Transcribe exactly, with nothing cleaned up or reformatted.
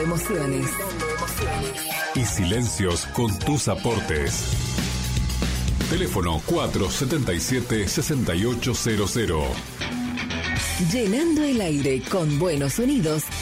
Emociones. Y silencios con tus aportes. Teléfono cuatro siete siete, seis ocho cero cero. Llenando el aire con buenos sonidos